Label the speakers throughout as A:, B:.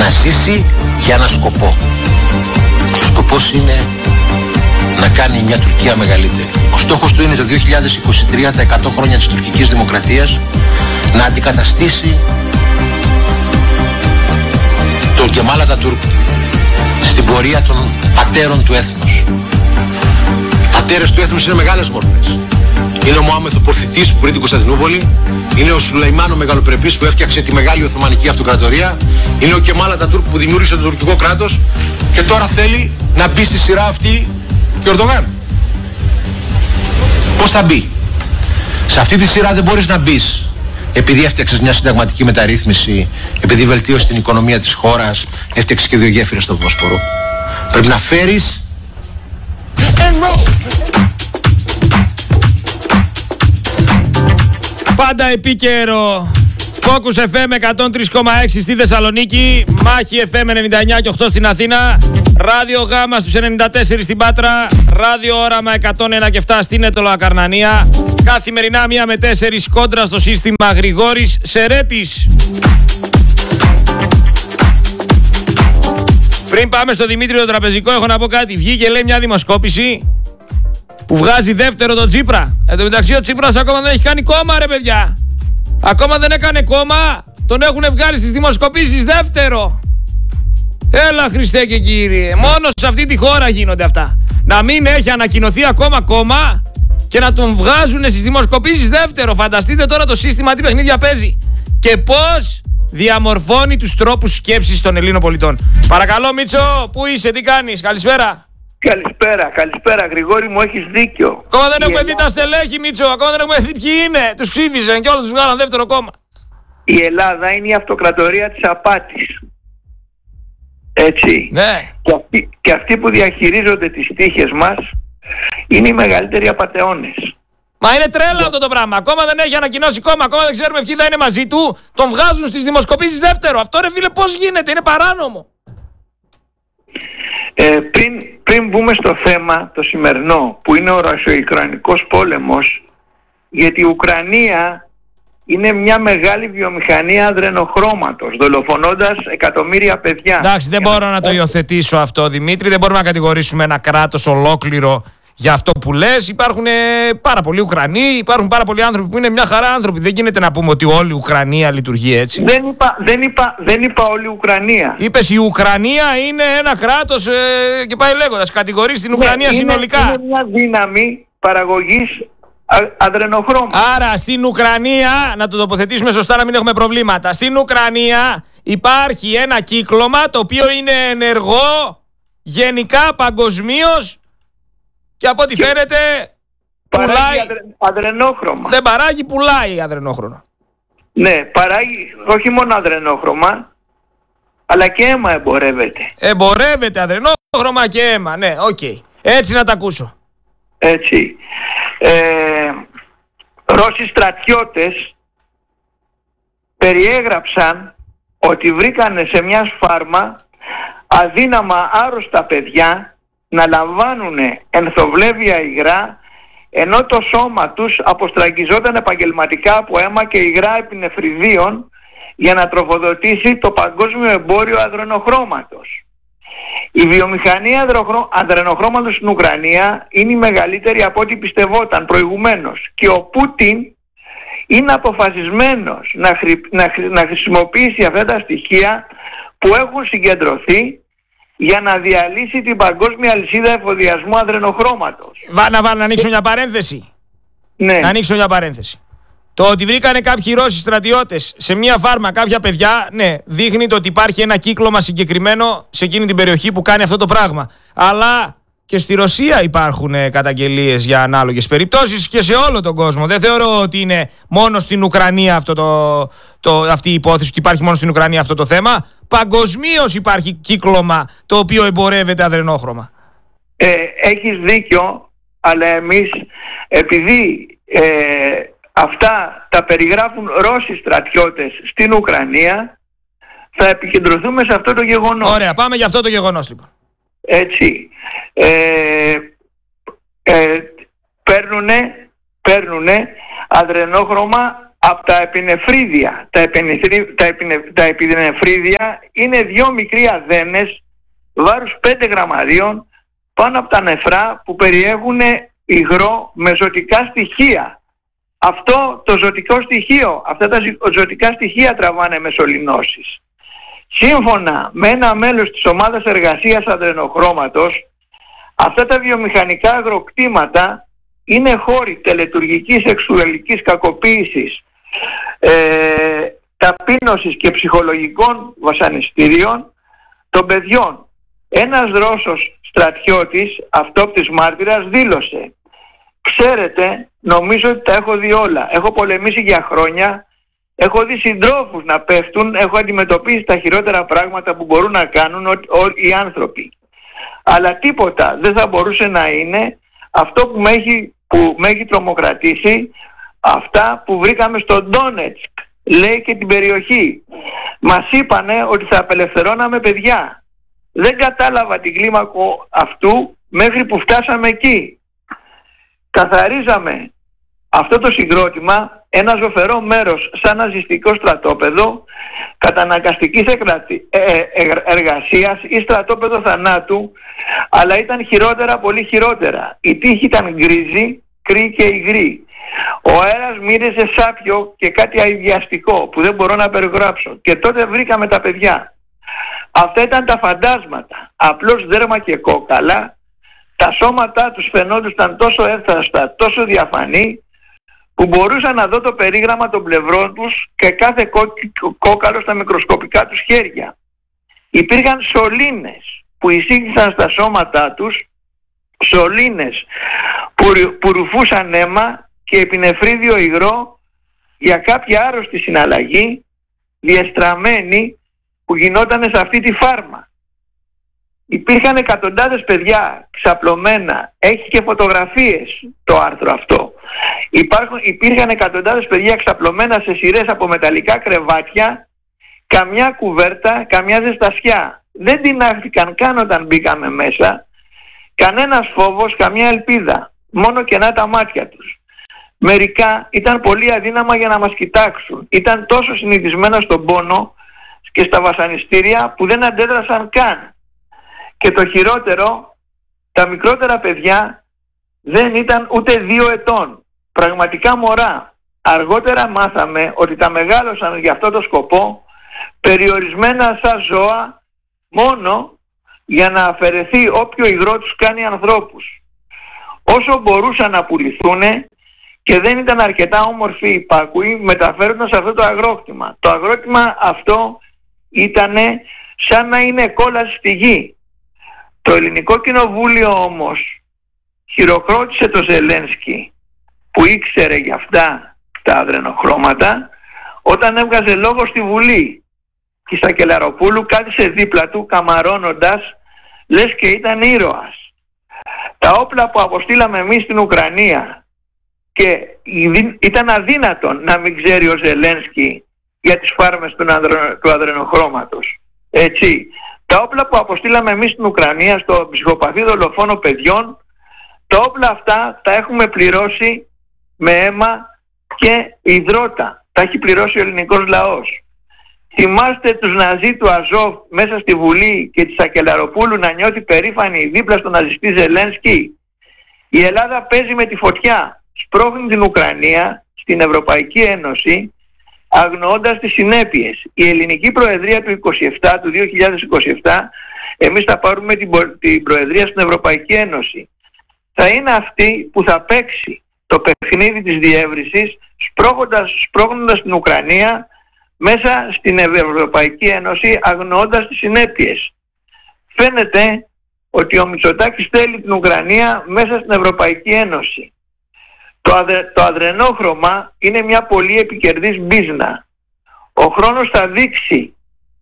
A: ζήσει για ένα σκοπό. Ο σκοπός είναι να κάνει μια Τουρκία μεγαλύτερη. Ο στόχος του είναι το 2023, τα 100 χρόνια της τουρκικής δημοκρατίας, να αντικαταστήσει τον Κεμάλ Ατατούρκ στην πορεία των πατέρων του έθνους. Πατέρες του έθνους είναι μεγάλες μορφές. Είναι ο Μωάμεθ ο Πορθητής που βρήκε την Κωνσταντινούπολη. Είναι ο Σουλεϊμάν ο Μεγαλοπρεπής που έφτιαξε τη μεγάλη Οθωμανική Αυτοκρατορία. Είναι ο Κεμάλ Ατατούρκ που δημιούργησε το τουρκικό κράτος. Και τώρα θέλει να μπει στη σειρά αυτή και ο Ερντογάν. Πώς θα μπει? Σε αυτή τη σειρά δεν μπορείς να μπεις επειδή έφτιαξες μια συνταγματική μεταρρύθμιση, επειδή βελτίωσες την οικονομία της χώρας, έφτιαξες και 2 γέφυρες στο Βόσπορο. Πρέπει να φέρεις
B: πάντα επίκαιρο. Focus FM 103,6 στη Θεσσαλονίκη, Μάχη FM 99 και 8 στην Αθήνα, Ράδιο Γάμα στους 94 στην Πάτρα, Ράδιο Όραμα 101 και 7 στην Αιτωλοακαρνανία. Καθημερινά 1 με 4 κόντρα στο σύστημα Γρηγόρης Σερέτης. Πριν πάμε στο Δημήτρη το τραπεζικό, έχω να πω κάτι. Βγήκε λέει μια δημοσκόπηση που βγάζει δεύτερο τον Τσίπρα. Εν τω μεταξύ ο Τσίπρας ακόμα δεν έχει κάνει κόμμα, ρε παιδιά. Ακόμα δεν έκανε κόμμα. Τον έχουν βγάλει στις δημοσκοπήσεις δεύτερο. Έλα Χριστέ και Κύριε. Μόνο σε αυτή τη χώρα γίνονται αυτά. Να μην έχει ανακοινωθεί ακόμα κόμμα και να τον βγάζουν στις δημοσκοπήσεις δεύτερο. Φανταστείτε τώρα το σύστημα τι παιχνίδια παίζει. Και πώς διαμορφώνει τους τρόπους σκέψης των Ελλήνων πολιτών. Παρακαλώ Μίτσο, πού είσαι, τι κάνεις, καλησπέρα.
C: Καλησπέρα Γρηγόρη μου, έχεις δίκιο.
B: Ακόμα δεν έχουμε δει τα στελέχη Μίτσο, ακόμα δεν έχουμε δει ποιοι είναι. Τους ψήφισαν και όλους τους βγάλαν δεύτερο κόμμα.
C: Η Ελλάδα είναι η αυτοκρατορία της απάτης. Έτσι.
B: Ναι.
C: Και αυτοί που διαχειρίζονται τις τύχες μας είναι οι μεγαλύτεροι απατεώνες.
B: Μα είναι τρέλα αυτό το πράγμα. Ακόμα δεν έχει ανακοινώσει κόμμα, ακόμα δεν ξέρουμε ποιοι θα είναι μαζί του. Τον βγάζουν στις δημοσκοπήσεις δεύτερο. Αυτό ρε φίλε πώς γίνεται, είναι παράνομο.
C: Πριν μπούμε στο θέμα το σημερινό που είναι ο Ρωσο-Ουκρανικός πόλεμος, γιατί η Ουκρανία είναι μια μεγάλη βιομηχανία αδρενοχρώματος, δολοφονώντας εκατομμύρια παιδιά.
B: Εντάξει, δεν μπορώ να το υιοθετήσω αυτό Δημήτρη, δεν μπορούμε να κατηγορήσουμε ένα κράτος ολόκληρο για αυτό που λες. Υπάρχουν πάρα πολλοί Ουκρανοί, υπάρχουν πάρα πολλοί άνθρωποι που είναι μια χαρά άνθρωποι. Δεν γίνεται να πούμε ότι όλη η Ουκρανία λειτουργεί έτσι.
C: Δεν είπα όλη η Ουκρανία.
B: Είπες η Ουκρανία είναι ένα κράτος και πάει λέγοντας. Κατηγορείς την Ουκρανία συνολικά.
C: Είναι μια δύναμη παραγωγής αδρενοχρώματος.
B: Άρα στην Ουκρανία, να το τοποθετήσουμε σωστά να μην έχουμε προβλήματα. Στην Ουκρανία υπάρχει ένα κύκλωμα το οποίο είναι ενεργό γενικά παγκοσμίως. Και από ό,τι φαίνεται
C: πουλάει αδρενόχρωμα.
B: Δεν παράγει, πουλάει αδρενόχρωμα.
C: Ναι, παράγει όχι μόνο αδρενόχρωμα, αλλά και αίμα εμπορεύεται.
B: Εμπορεύεται αδρενόχρωμα και αίμα, ναι, οκ. Έτσι να τα ακούσω.
C: Έτσι. Ρώσοι στρατιώτες περιέγραψαν ότι βρήκανε σε μια σφάρμα αδύναμα άρρωστα παιδιά να λαμβάνουν ενθοβλέβια υγρά, ενώ το σώμα τους αποστραγγιζόταν επαγγελματικά από αίμα και υγρά επινεφριδίων για να τροφοδοτήσει το παγκόσμιο εμπόριο αδρενοχρώματος. Η βιομηχανία αδρενοχρώματος στην Ουκρανία είναι η μεγαλύτερη από ό,τι πιστευόταν προηγουμένως και ο Πούτιν είναι αποφασισμένος να χρησιμοποιήσει αυτά τα στοιχεία που έχουν συγκεντρωθεί για να διαλύσει την παγκόσμια αλυσίδα εφοδιασμού αδρενοχρώματος.
B: Να ανοίξω μια παρένθεση.
C: Ναι.
B: Να ανοίξω μια παρένθεση. Το ότι βρήκανε κάποιοι Ρώσοι στρατιώτες σε μια φάρμα κάποια παιδιά, ναι, δείχνει το ότι υπάρχει ένα κύκλωμα συγκεκριμένο σε εκείνη την περιοχή που κάνει αυτό το πράγμα. Αλλά και στη Ρωσία υπάρχουν καταγγελίες για ανάλογες περιπτώσεις και σε όλο τον κόσμο. Δεν θεωρώ ότι είναι μόνο στην Ουκρανία αυτή η υπόθεση, ότι υπάρχει μόνο στην Ουκρανία αυτό το θέμα. Παγκοσμίως υπάρχει κύκλωμα το οποίο εμπορεύεται αδρενόχρωμα.
C: Έχεις δίκιο, αλλά εμείς επειδή αυτά τα περιγράφουν Ρώσοι στρατιώτες στην Ουκρανία, θα επικεντρωθούμε σε αυτό το γεγονός.
B: Ωραία, πάμε για αυτό το γεγονός λοιπόν.
C: Έτσι. Παίρνουνε αδρενόχρωμα από τα επινεφρίδια. Τα επινεφρίδια είναι 2 μικροί αδένες βάρους 5 γραμμαρίων πάνω από τα νεφρά που περιέχουν υγρό με ζωτικά στοιχεία. Αυτό το ζωτικό στοιχείο, αυτά τα ζωτικά στοιχεία τραβάνε μεσολινώσεις. Σύμφωνα με ένα μέλος της ομάδας εργασίας αδρενοχρώματος, αυτά τα βιομηχανικά αγροκτήματα είναι χώροι τελετουργικής σεξουαλικής κακοποίησης, ταπείνωσης και ψυχολογικών βασανιστήριων των παιδιών. Ένας Ρώσος στρατιώτης, αυτόπτης μάρτυρας, δήλωσε: «Ξέρετε, νομίζω ότι τα έχω δει όλα. Έχω πολεμήσει για χρόνια, έχω δει συντρόφους να πέφτουν, έχω αντιμετωπίσει τα χειρότερα πράγματα που μπορούν να κάνουν οι άνθρωποι. Αλλά τίποτα δεν θα μπορούσε να είναι αυτό που με έχει τρομοκρατήσει, αυτά που βρήκαμε στο Ντόνετσκ», λέει, και την περιοχή. «Μας είπανε ότι θα απελευθερώναμε παιδιά. Δεν κατάλαβα την κλίμακο αυτού μέχρι που φτάσαμε εκεί. Καθαρίζαμε αυτό το συγκρότημα, ένα ζωφερό μέρος σαν ναζιστικό στρατόπεδο καταναγκαστικής εργασίας ή στρατόπεδο θανάτου, αλλά ήταν χειρότερα, πολύ χειρότερα. Η τύχη ήταν γκρίζη, κρύη και υγρή. Ο αέρας μύριζε σάπιο και κάτι αηδιαστικό που δεν μπορώ να περιγράψω. Και τότε βρήκαμε τα παιδιά. Αυτά ήταν τα φαντάσματα, απλώς δέρμα και κόκαλα. Τα σώματά τους φαινόντουσαν τόσο εύθραστα, τόσο διαφανή, που μπορούσα να δω το περίγραμμα των πλευρών τους και κάθε κόκαλο στα μικροσκοπικά τους χέρια. Υπήρχαν σωλήνες που εισήγησαν στα σώματά τους, σωλήνες που ρουφούσαν αίμα και επινεφρίδιο υγρό για κάποια άρρωστη συναλλαγή διεστραμμένη που γινόταν σε αυτή τη φάρμα. Υπήρχαν εκατοντάδες παιδιά ξαπλωμένα, έχει και φωτογραφίες το άρθρο αυτό. Υπήρχαν εκατοντάδες παιδιά ξαπλωμένα σε σειρές από μεταλλικά κρεβάτια, καμιά κουβέρτα, καμιά ζεστασιά. Δεν τινάχθηκαν καν όταν μπήκαμε μέσα, κανένας φόβος, καμιά ελπίδα, μόνο κενά τα μάτια τους. Μερικά ήταν πολύ αδύναμα για να μας κοιτάξουν, ήταν τόσο συνηθισμένα στον πόνο και στα βασανιστήρια που δεν αντέδρασαν καν. Και το χειρότερο, τα μικρότερα παιδιά δεν ήταν ούτε 2 ετών, πραγματικά μωρά. Αργότερα μάθαμε ότι τα μεγάλωσαν για αυτό το σκοπό, περιορισμένα σαν ζώα, μόνο για να αφαιρεθεί όποιο υγρό τους κάνει ανθρώπους. Όσο μπορούσαν να πουληθούν και δεν ήταν αρκετά όμορφοι υπάκουοι, μεταφέρονταν σε αυτό το αγρόκτημα. Το αγρόκτημα αυτό ήταν σαν να είναι κόλαση στη γη. Το Ελληνικό Κοινοβούλιο όμως χειροκρότησε το Ζελένσκι, που ήξερε για αυτά τα αδρενοχρώματα, όταν έβγαζε λόγο στη Βουλή. Και η Σακελαροπούλου κάθισε δίπλα του καμαρώνοντας, λες και ήταν ήρωας. Τα όπλα που αποστήλαμε εμείς στην Ουκρανία, και ήταν αδύνατον να μην ξέρει ο Ζελένσκι για τις φάρμες του αδρενοχρώματος. Έτσι. Τα όπλα που αποστήλαμε εμείς στην Ουκρανία στο ψυχοπαθή δολοφόνο παιδιών, τα όπλα αυτά τα έχουμε πληρώσει με αίμα και υδρότα. Τα έχει πληρώσει ο ελληνικός λαός. Θυμάστε τους Ναζί του Αζόφ μέσα στη Βουλή και τη Σακελαροπούλου να νιώθει περήφανη δίπλα στον ναζιστή Ζελένσκι? Η Ελλάδα παίζει με τη φωτιά. Σπρώχνει την Ουκρανία στην Ευρωπαϊκή Ένωση, αγνοώντας τις συνέπειες. Η ελληνική προεδρία του 2027, εμείς θα πάρουμε την προεδρία στην Ευρωπαϊκή Ένωση. Θα είναι αυτή που θα παίξει το παιχνίδι της διεύρυνσης, σπρώχνοντας την Ουκρανία μέσα στην Ευρωπαϊκή Ένωση, αγνοώντας τις συνέπειες. Φαίνεται ότι ο Μητσοτάκης θέλει την Ουκρανία μέσα στην Ευρωπαϊκή Ένωση. Το αδρενόχρωμα είναι μια πολύ επικερδής μπίζνα. Ο χρόνος θα δείξει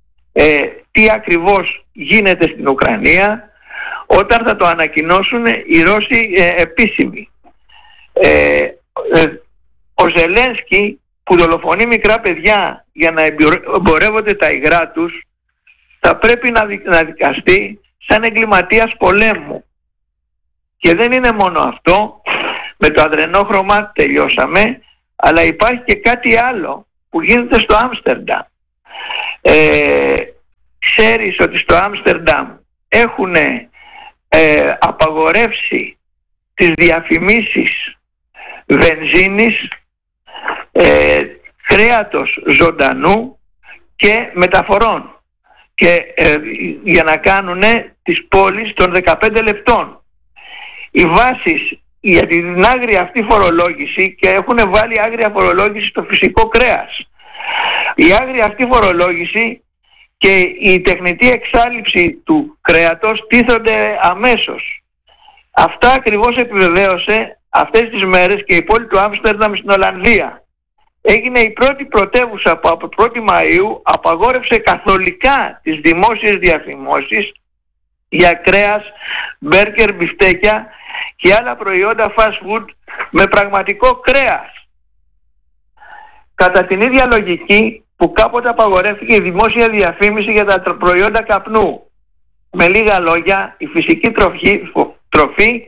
C: τι ακριβώς γίνεται στην Ουκρανία όταν θα το ανακοινώσουν οι Ρώσοι επίσημοι. Ο Ζελένσκι, που δολοφονεί μικρά παιδιά για να εμπορεύονται τα υγρά τους, θα πρέπει να δικαστεί σαν εγκληματίας πολέμου. Και δεν είναι μόνο αυτό. Με το αδρενόχρωμα τελειώσαμε. Αλλά υπάρχει και κάτι άλλο που γίνεται στο Άμστερνταμ. Ξέρεις ότι στο Άμστερνταμ έχουν απαγορεύσει τις διαφημίσεις βενζίνης, κρέατος ζωντανού και μεταφορών, και για να κάνουν τις πόλεις των 15 λεπτών. Οι βάσεις για την άγρια αυτή φορολόγηση, και έχουν βάλει άγρια φορολόγηση στο φυσικό κρέας. Η άγρια αυτή φορολόγηση και η τεχνητή εξάλειψη του κρέατος τίθονται αμέσως. Αυτά ακριβώς επιβεβαίωσε αυτές τις μέρες και η πόλη του Άμστερνταμ στην Ολλανδία. Έγινε η πρώτη πρωτεύουσα που από 1η Μαΐου απαγόρευσε καθολικά τις δημόσιες διαφημίσεις για κρέας, μπέργκερ, μπιφτέκια και άλλα προϊόντα fast food με πραγματικό κρέας. Κατά την ίδια λογική που κάποτε απαγορεύτηκε η δημόσια διαφήμιση για τα προϊόντα καπνού. Με λίγα λόγια, η φυσική τροφή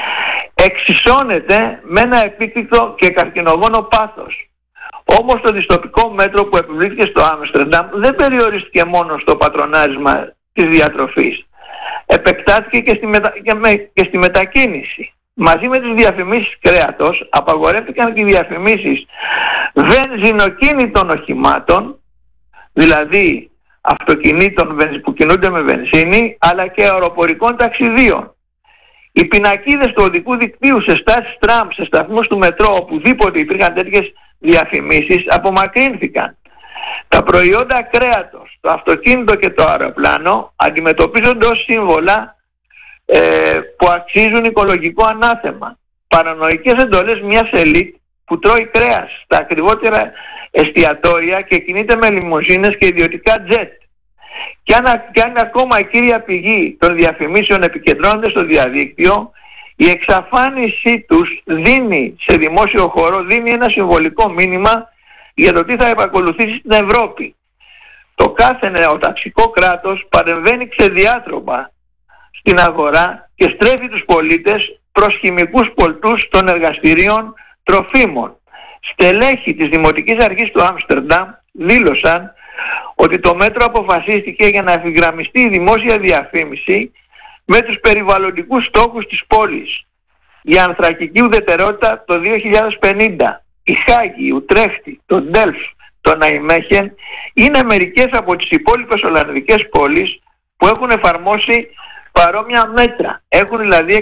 C: εξισώνεται με ένα επίκτητο και καρκινογόνο πάθος. Όμως το δυστοπικό μέτρο που επιβλήθηκε στο Άμστερνταμ δεν περιορίστηκε μόνο στο πατρονάρισμα της διατροφής. Επεκτάθηκε και στη μετακίνηση. Μαζί με τις διαφημίσεις κρέατος απαγορεύτηκαν και οι διαφημίσεις βενζινοκίνητων οχημάτων, δηλαδή αυτοκινήτων που κινούνται με βενζίνη, αλλά και αεροπορικών ταξιδίων. Οι πινακίδες του οδικού δικτύου σε στάσεις τραμ, σε σταθμούς του μετρό, οπουδήποτε υπήρχαν τέτοιες διαφημίσεις, απομακρύνθηκαν. Τα προϊόντα κρέατος, το αυτοκίνητο και το αεροπλάνο αντιμετωπίζονται ως σύμβολα που αξίζουν οικολογικό ανάθεμα. Παρανοϊκές εντολές μιας ελίτ που τρώει κρέας στα ακριβότερα εστιατόρια και κινείται με λιμουζίνες και ιδιωτικά τζετ. Και αν ακόμα η κύρια πηγή των διαφημίσεων επικεντρώνεται στο διαδίκτυο, η εξαφάνισή τους δίνει σε δημόσιο χώρο ένα συμβολικό μήνυμα για το τι θα επακολουθήσει στην Ευρώπη. Το κάθε νεοταξικό κράτος παρεμβαίνει ξεδιάτροπα στην αγορά και στρέφει τους πολίτες προς χημικούς πολτούς των εργαστηρίων τροφίμων. Στελέχη της Δημοτικής Αρχής του Άμστερνταμ δήλωσαν ότι το μέτρο αποφασίστηκε για να ευθυγραμμιστεί η δημόσια διαφήμιση με τους περιβαλλοντικούς στόχους της πόλης για ανθρακική ουδετερότητα το 2050. Η Χάγη, η Ουτρέχτη, το Ντέλφ, το Ναϊμέχεν είναι μερικές από τις υπόλοιπες ολλανδικές πόλεις που έχουν εφαρμόσει παρόμοια μέτρα. Έχουν δηλαδή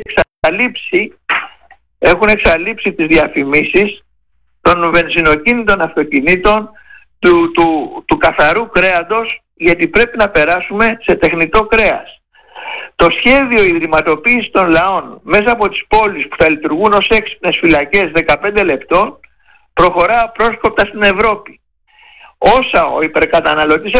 C: εξαλείψει τις διαφημίσεις των βενζινοκίνητων αυτοκινήτων, του καθαρού κρέατος, γιατί πρέπει να περάσουμε σε τεχνητό κρέας. Το σχέδιο ιδρυματοποίησης των λαών μέσα από τις πόλεις που θα λειτουργούν ως έξυπνες φυλακές 15 λεπτών προχωρά απρόσκοπτα στην Ευρώπη. Όσο ο υπερκαταναλωτής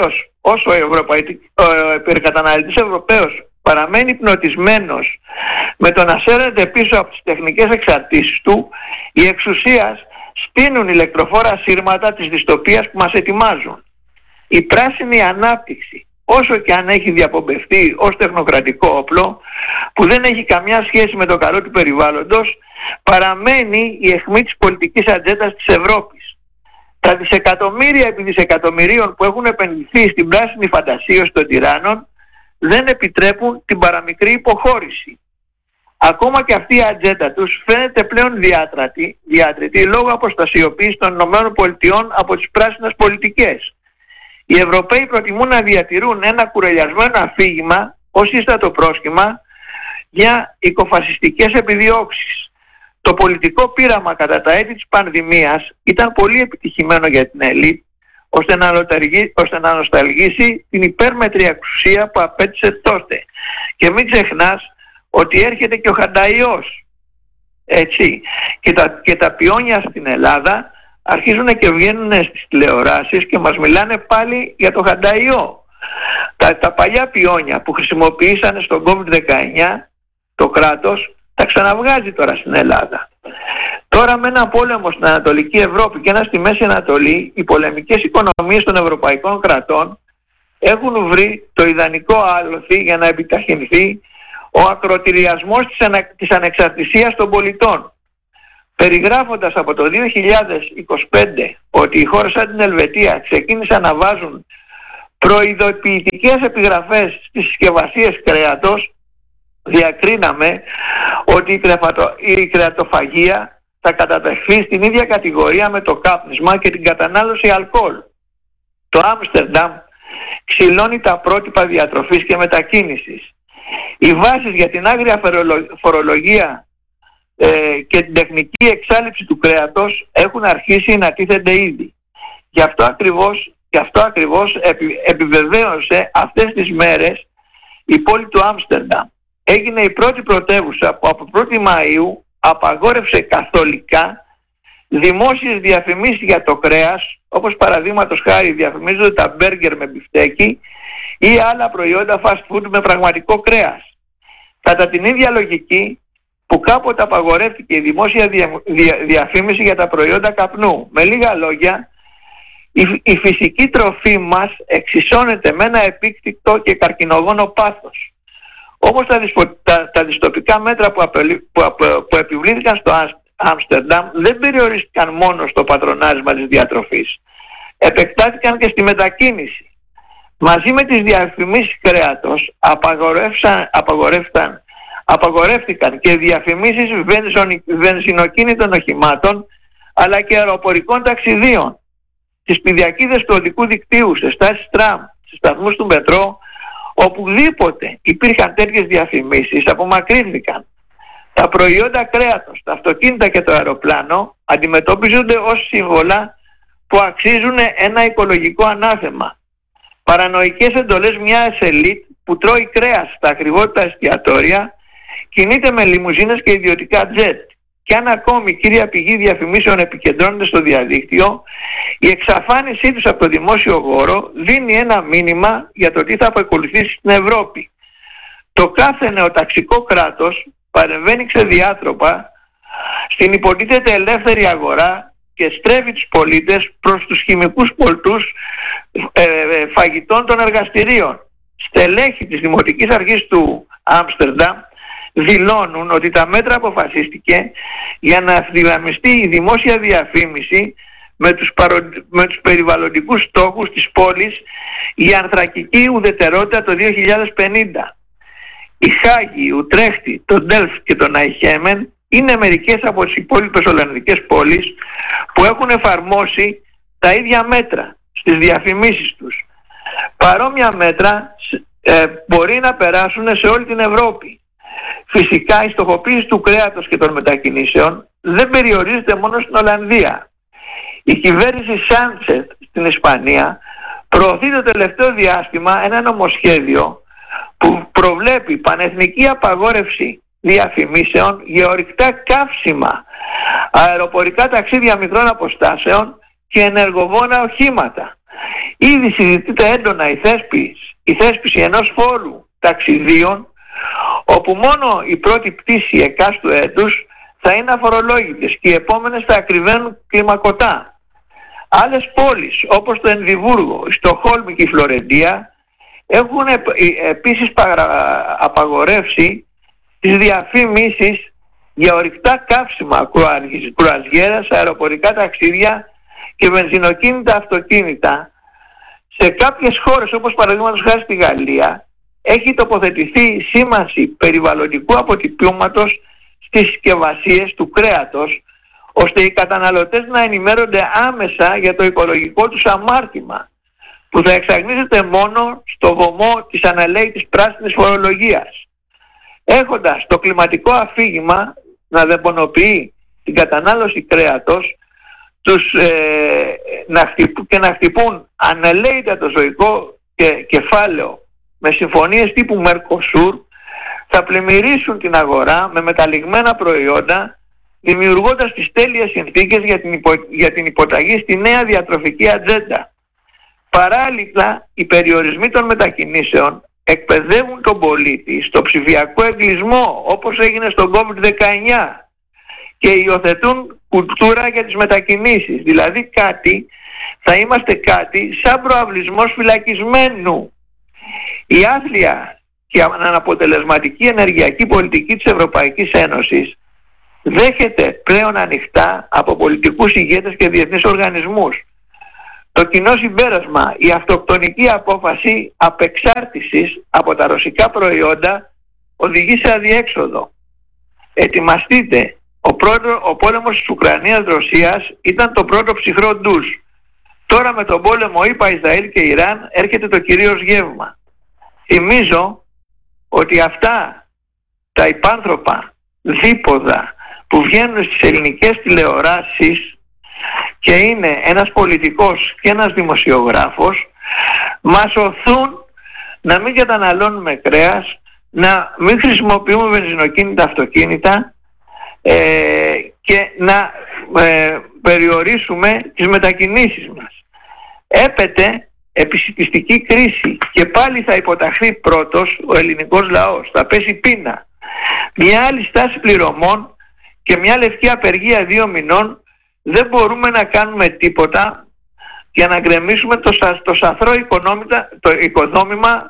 C: Ευρωπαίος παραμένει υπνοτισμένος με το να σέρνεται πίσω από τις τεχνικές εξαρτήσεις του, οι εξουσίας στείνουν ηλεκτροφόρα σύρματα της δυστοπίας που μας ετοιμάζουν. Η πράσινη ανάπτυξη, όσο και αν έχει διαπομπευτεί ως τεχνοκρατικό όπλο που δεν έχει καμιά σχέση με το καλό του περιβάλλοντος, παραμένει η αιχμή της πολιτικής ατζέντας της Ευρώπης. Τα δισεκατομμύρια επί δισεκατομμυρίων που έχουν επενδυθεί στην πράσινη φαντασίωση των τυράννων δεν επιτρέπουν την παραμικρή υποχώρηση. Ακόμα και αυτή η ατζέντα τους φαίνεται πλέον διάτρητη λόγω αποστασιοποίησης των ΗΠΑ από τις πράσινες πολιτικές. Οι Ευρωπαίοι προτιμούν να διατηρούν ένα κουρελιασμένο αφήγημα ως ίστατο πρόσχημα για οικοφασιστικές επιδιώξεις. Το πολιτικό πείραμα κατά τα έτη της πανδημίας ήταν πολύ επιτυχημένο για την ελίτ, ώστε να νοσταλγήσει την υπέρμετρη εξουσία που απέτησε τότε. Και μην ξεχνάς ότι έρχεται και ο Χανταϊός. Έτσι. Και τα πιόνια στην Ελλάδα αρχίζουν και βγαίνουν στις τηλεοράσεις και μας μιλάνε πάλι για το Χανταϊό. Τα παλιά πιόνια που χρησιμοποιήσανε στον COVID-19 το κράτος τα ξαναβγάζει τώρα στην Ελλάδα. Τώρα με ένα πόλεμο στην Ανατολική Ευρώπη και ένα στη Μέση Ανατολή, οι πολεμικές οικονομίες των ευρωπαϊκών κρατών έχουν βρει το ιδανικό άλοθη για να επιταχυνθεί ο ακροτηριασμός της ανεξαρτησίας των πολιτών. περιγράφοντας από το 2025 ότι οι χώρες σαν την Ελβετία ξεκίνησαν να βάζουν προειδοποιητικές επιγραφές στις συσκευασίες κρέατος, διακρίναμε ότι η κρεατοφαγία θα κατατεθεί στην ίδια κατηγορία με το κάπνισμα και την κατανάλωση αλκοόλ. Το Άμστερνταμ ξυλώνει τα πρότυπα διατροφής και μετακίνησης. Οι βάσεις για την άγρια φορολογία και την τεχνική εξάλειψη του κρέατος έχουν αρχίσει να τίθενται ήδη. Γι' αυτό ακριβώς επιβεβαίωσε αυτές τις μέρες η πόλη του Άμστερνταμ. Έγινε η πρώτη πρωτεύουσα που από 1η Μαΐου απαγόρευσε καθολικά δημόσιες διαφημίσεις για το κρέας, όπως παραδείγματος χάρη διαφημίζονται τα μπέργκερ με μπιφτέκι ή άλλα προϊόντα fast food με πραγματικό κρέας. Κατά την ίδια λογική που κάποτε απαγορεύτηκε η δημόσια διαφήμιση για τα προϊόντα καπνού. Με λίγα λόγια, η φυσική τροφή μας εξισώνεται με ένα επίκτητο και καρκινογόνο πάθος. Όμως τα δυστοπικά μέτρα που επιβλήθηκαν στο Άμστερνταμ δεν περιορίστηκαν μόνο στο πατρονάρισμα της διατροφής. Επεκτάθηκαν και στη μετακίνηση. Μαζί με τις διαφημίσεις κρέατος απαγορεύτηκαν και διαφημίσεις βενζινοκίνητων οχημάτων αλλά και αεροπορικών ταξιδίων. Στις πηδιακίδες του οδικού δικτύου, σε στάσεις τραμ, στις σταθμούς του μετρό, οπουδήποτε υπήρχαν τέτοιες διαφημίσεις απομακρύνθηκαν. Τα προϊόντα κρέατος, τα αυτοκίνητα και το αεροπλάνο αντιμετωπίζονται ως σύμβολα που αξίζουν ένα οικολογικό ανάθεμα. Παρανοϊκές εντολές μιας ελίτ που τρώει κρέας στα ακριβότερα εστιατόρια, κινείται με λιμουζίνες και ιδιωτικά τζετ. Και αν ακόμη κύρια πηγή διαφημίσεων επικεντρώνεται στο διαδίκτυο, η εξαφάνισή τους από το δημόσιο χώρο δίνει ένα μήνυμα για το τι θα ακολουθήσει στην Ευρώπη. Το κάθε νεοταξικό κράτος παρεμβαίνει ξεδιάτροπα στην υποτίθεται ελεύθερη αγορά και στρέφει τους πολίτες προς τους χημικούς πολτούς φαγητών των εργαστηρίων. Στελέχη της Δημοτικής Αρχής του Άμστερνταμ δηλώνουν ότι τα μέτρα αποφασίστηκε για να ευθυγραμμιστεί η δημόσια διαφήμιση με τους περιβαλλοντικούς στόχους της πόλης για ανθρακική ουδετερότητα το 2050. Η Χάγη, η Ουτρέχτη, το Ντέλφ και το Ναϊχέμεν είναι μερικές από τις υπόλοιπες ολλανδικές πόλεις που έχουν εφαρμόσει τα ίδια μέτρα στις διαφημίσεις τους. Παρόμοια μέτρα μπορεί να περάσουν σε όλη την Ευρώπη. Φυσικά η στοχοποίηση του κρέατος και των μετακινήσεων δεν περιορίζεται μόνο στην Ολλανδία. Η κυβέρνηση Σάντσετ στην Ισπανία προωθεί το τελευταίο διάστημα ένα νομοσχέδιο που προβλέπει πανεθνική απαγόρευση διαφημίσεων για ορυκτά καύσιμα, αεροπορικά ταξίδια μικρών αποστάσεων και ενεργοβόνα οχήματα. Ήδη συζητείται έντονα η θέσπιση ενός φόρου ταξιδίων όπου μόνο η πρώτη πτήση εκάστου έτους θα είναι αφορολόγητες και οι επόμενες θα ακριβένουν κλιμακωτά. Άλλες πόλεις όπως το Ενδιβούργο, η Στοκχόλμη και η Φλωρεντία έχουν επίσης απαγορεύσει τις διαφημίσεις για ορυκτά καύσιμα, κρουαζιέρας, αεροπορικά ταξίδια και βενζινοκίνητα αυτοκίνητα. Σε κάποιες χώρες όπως παραδείγματος χάρη στη Γαλλία έχει τοποθετηθεί η σήμανση περιβαλλοντικού αποτυπώματος στις συσκευασίες του κρέατος ώστε οι καταναλωτές να ενημέρονται άμεσα για το οικολογικό τους αμάρτημα που θα εξαγνίζεται μόνο στο βωμό της αναλέητης πράσινης φορολογίας. Έχοντας το κλιματικό αφήγημα να δαιμονοποιεί την κατανάλωση κρέατος και να χτυπούν αναλέητα το ζωικό κεφάλαιο με συμφωνίες τύπου Μερκοσούρ, θα πλημμυρίσουν την αγορά με μεταλλιγμένα προϊόντα, δημιουργώντας τις τέλειες συνθήκες για την υποταγή στη νέα διατροφική ατζέντα. Παράλληλα, οι περιορισμοί των μετακινήσεων εκπαιδεύουν τον πολίτη στο ψηφιακό εγκλισμό όπως έγινε στον COVID-19 και υιοθετούν κουλτούρα για τις μετακινήσεις. Δηλαδή θα είμαστε κάτι σαν προαυλισμός φυλακισμένου. Η άθλια και αναποτελεσματική ενεργειακή πολιτική της Ευρωπαϊκής Ένωσης δέχεται πλέον ανοιχτά από πολιτικούς ηγέτες και διεθνείς οργανισμούς. Το κοινό συμπέρασμα, η αυτοκτονική απόφαση απεξάρτησης από τα ρωσικά προϊόντα οδηγεί σε αδιέξοδο. Ετοιμαστείτε, ο πόλεμος της Ουκρανίας-Ρωσίας ήταν το πρώτο ψυχρό ντους. Τώρα με τον πόλεμο ΗΠΑ, Ισραήλ και Ιράν έρχεται το κυρίως γεύμα. Θυμίζω ότι αυτά τα υπάνθρωπα δίποδα που βγαίνουν στις ελληνικές τηλεοράσεις και είναι ένας πολιτικός και ένας δημοσιογράφος μας οθούν να μην καταναλώνουμε κρέας, να μην χρησιμοποιούμε βενζινοκίνητα αυτοκίνητα και να περιορίσουμε τις μετακινήσεις μας. Έπεται επισιτιστική κρίση και πάλι θα υποταχθεί πρώτος ο ελληνικός λαός, θα πέσει πείνα. Μια άλλη στάση πληρωμών και μια λευκή απεργία 2 μηνών δεν μπορούμε να κάνουμε τίποτα για να γκρεμίσουμε το σαθρό οικοδόμημα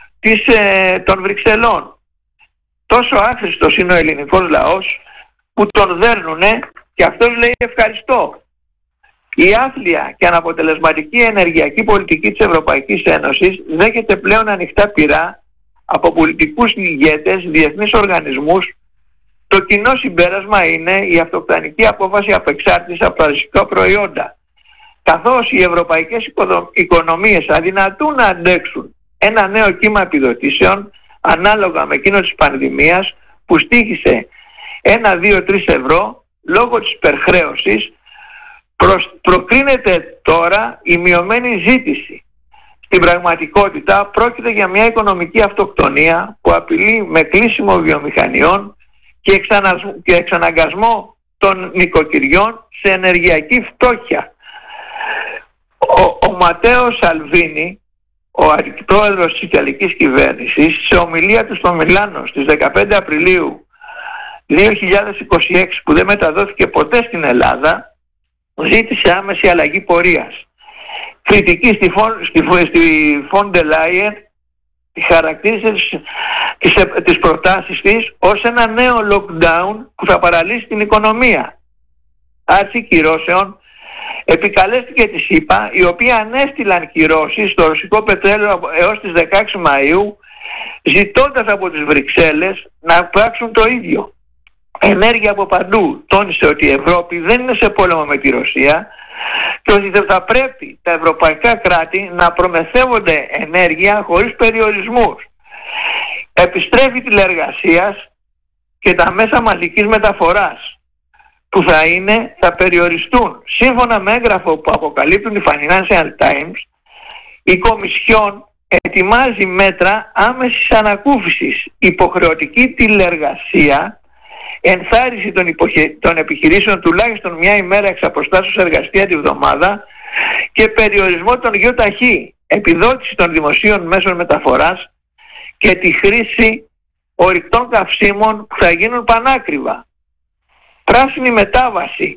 C: των Βρυξελών. Τόσο άχρηστος είναι ο ελληνικός λαός που τον δέρνουνε και αυτός λέει ευχαριστώ. Η άθλια και αναποτελεσματική ενεργειακή πολιτική της Ευρωπαϊκής Ένωσης δέχεται πλέον ανοιχτά πυρά από πολιτικούς ηγέτες, διεθνείς οργανισμούς. Το κοινό συμπέρασμα είναι η αυτοκτονική απόφαση απεξάρτησης από τα ρωσικά προϊόντα. Καθώς οι ευρωπαϊκές οικονομίες αδυνατούν να αντέξουν ένα νέο κύμα επιδοτήσεων ανάλογα με εκείνο της πανδημίας που στοίχησε 1, 2, 3 ευρώ λόγω της υπερχρέωσης, προκρίνεται τώρα η μειωμένη ζήτηση. Στην πραγματικότητα πρόκειται για μια οικονομική αυτοκτονία που απειλεί με κλείσιμο βιομηχανιών και εξαναγκασμό των νοικοκυριών σε ενεργειακή φτώχεια. Ο Ματέο Σαλβίνι, ο αντιπρόεδρος της Ιταλικής κυβέρνησης, σε ομιλία του στο Μιλάνο στις 15 Απριλίου 2026, που δεν μεταδόθηκε ποτέ στην Ελλάδα, ζήτησε άμεση αλλαγή πορείας. Κριτική στη Φόντε Λάιεν χαρακτήρισε τις προτάσεις της ως ένα νέο lockdown που θα παραλύσει την οικονομία. Άρση κυρώσεων επικαλέστηκε τη ΣΥΠΑ, οι οποίοι ανέστηλαν κυρώσεις στο ρωσικό πετρέλαιο έως τις 16 Μαΐου, ζητώντας από τις Βρυξέλλες να πράξουν το ίδιο. Ενέργεια από παντού. Τόνισε ότι η Ευρώπη δεν είναι σε πόλεμο με τη Ρωσία και ότι δεν θα πρέπει τα ευρωπαϊκά κράτη να προμηθεύονται ενέργεια χωρίς περιορισμούς. Επιστρέφει τηλεεργασίας και τα μέσα μαζικής μεταφοράς που θα περιοριστούν. Σύμφωνα με έγγραφο που αποκαλύπτουν οι Financial Times, η Κομισιόν ετοιμάζει μέτρα άμεσης ανακούφισης, υποχρεωτική τηλεεργασία, ενθάρρυνση των επιχειρήσεων τουλάχιστον μια ημέρα εξ αποστάσεως εργαστία τη βδομάδα και περιορισμό των γιοταχή, επιδότηση των δημοσίων μέσων μεταφοράς και τη χρήση ορυκτών καυσίμων που θα γίνουν πανάκριβα. Πράσινη μετάβαση,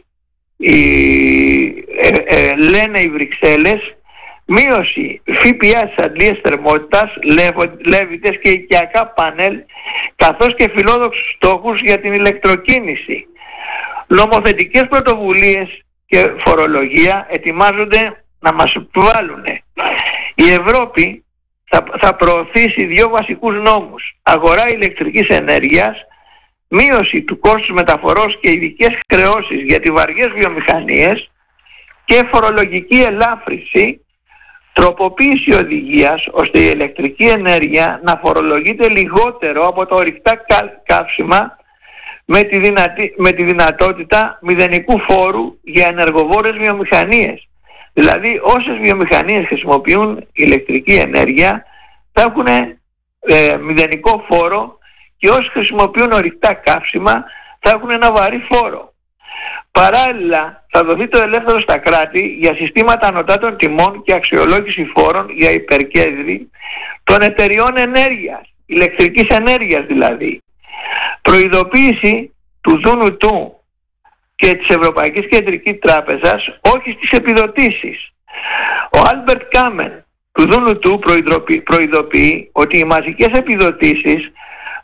C: λένε οι Βρυξέλλες, μείωση ΦΠΑ στις αντλίες θερμότητας, λέβητες και οικιακά πάνελ, καθώς και φιλόδοξους στόχους για την ηλεκτροκίνηση. Νομοθετικές πρωτοβουλίες και φορολογία ετοιμάζονται να μας βάλουν. Η Ευρώπη θα προωθήσει 2 βασικούς νόμους: αγορά ηλεκτρικής ενέργειας, μείωση του κόστους μεταφορός και ειδικές χρεώσεις για τις βαριές βιομηχανίες και φορολογική ελάφρυνση, τροποποίηση οδηγίας ώστε η ηλεκτρική ενέργεια να φορολογείται λιγότερο από τα ορυκτά καύσιμα με τη δυνατότητα μηδενικού φόρου για ενεργοβόρες βιομηχανίες. Δηλαδή όσες βιομηχανίες χρησιμοποιούν ηλεκτρική ενέργεια θα έχουν μηδενικό φόρο και όσοι χρησιμοποιούν ορυκτά καύσιμα θα έχουν ένα βαρύ φόρο. Παράλληλα θα δοθεί το ελεύθερο στα κράτη για συστήματα ανωτάτων τιμών και αξιολόγηση φόρων για υπερκέρδη των εταιριών ενέργειας, ηλεκτρικής ενέργειας δηλαδή. Προειδοποίηση του ΔΝΤ και της Ευρωπαϊκής Κεντρικής Τράπεζας όχι στις επιδοτήσεις. Ο Άλμπερτ Κάμεν του ΔΝΤ προειδοποιεί ότι οι μαζικές επιδοτήσεις